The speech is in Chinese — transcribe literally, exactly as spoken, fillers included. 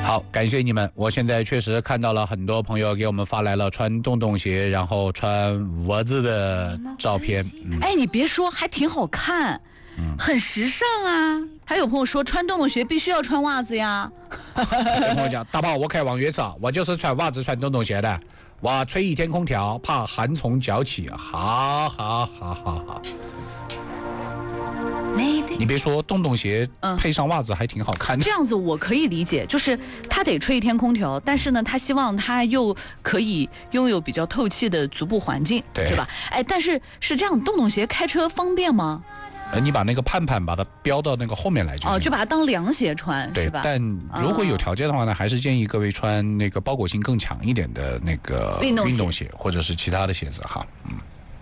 好，感谢你们。我现在确实看到了很多朋友给我们发来了穿洞洞鞋，然后穿袜子的照片。 嗯、哎，你别说，还挺好看，嗯、很时尚啊。还有朋友说穿洞洞鞋必须要穿袜子呀。 有朋友讲，大宝，我开望月池，我就是穿袜子穿洞洞鞋的，我吹一天空调，怕寒从脚起。好好好好好。你别说，洞洞鞋配上袜子还挺好看的。 这样子我可以理解，就是他得吹一天空调，但是呢，他希望他又可以拥有比较透气的足部环境， 对, 对吧？哎，但是是这样，洞洞鞋开车方便吗？ 呃，你把那个盼盼把它标到那个后面来就行。 哦，就把它当凉鞋穿，是吧？ 但如果有条件的话呢，哦、还是建议各位穿那个包裹性更强一点的那个运动鞋，或者是其他的鞋子哈，嗯。